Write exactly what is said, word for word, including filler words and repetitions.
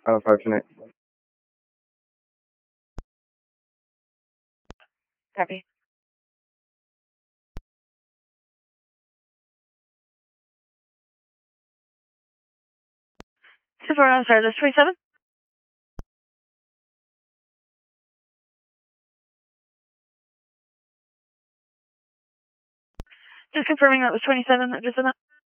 Unfortunate. Copy. two four, I'm sorry, that's twenty-seven? Just confirming that was twenty-seven that just in that.